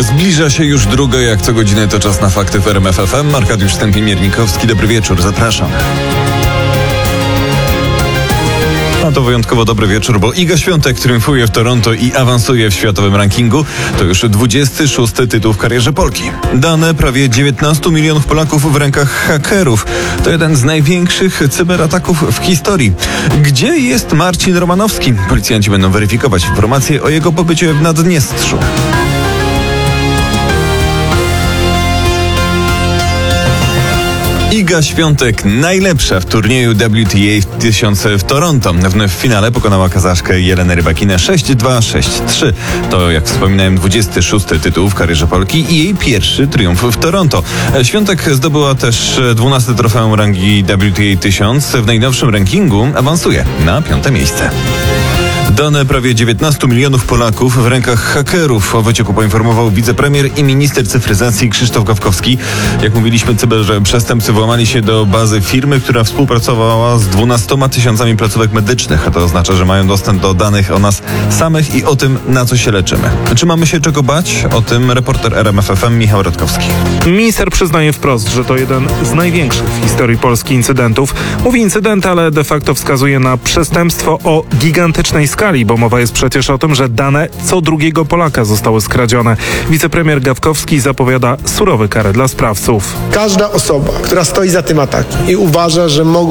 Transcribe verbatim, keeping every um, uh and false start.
Zbliża się już druga, jak co godzinę to czas na fakty w R M F F M. Arkadiusz Stępień-Miernikowski, dobry wieczór, zapraszam. A to wyjątkowo dobry wieczór, bo Iga Świątek triumfuje w Toronto i awansuje w światowym rankingu. To już dwudziesty szósty tytuł w karierze Polki. Dane prawie dziewiętnastu milionów Polaków w rękach hakerów. To jeden z największych cyberataków w historii. Gdzie jest Marcin Romanowski? Policjanci będą weryfikować informacje o jego pobycie w Naddniestrzu. Iga Świątek najlepsza w turnieju W T A tysiąc w Toronto. W finale pokonała Kazaszkę Jelenę Rybakinę sześć dwa, sześć trzy. To, jak wspominałem, dwudziesty szósty tytuł w karierze Polki i jej pierwszy triumf w Toronto. Świątek zdobyła też dwunaste trofeum rangi W T A tysiąc. W najnowszym rankingu awansuje na piąte miejsce. Dane prawie dziewiętnastu milionów Polaków w rękach hakerów. O wycieku poinformował wicepremier i minister cyfryzacji Krzysztof Gawkowski. Jak mówiliśmy, cyberprzestępcy włamali się do bazy firmy, która współpracowała z dwunastoma tysiącami placówek medycznych. A to oznacza, że mają dostęp do danych o nas samych i o tym, na co się leczymy. Czy mamy się czego bać? O tym reporter R M F F M Michał Radkowski. Minister przyznaje wprost, że to jeden z największych w historii Polski incydentów. Mówi incydent, ale de facto wskazuje na przestępstwo o gigantycznej skali. Bo mowa jest przecież o tym, że dane co drugiego Polaka zostały skradzione. Wicepremier Gawkowski zapowiada surowe kary dla sprawców. Każda osoba, która stoi za tym atakiem i uważa, że mogą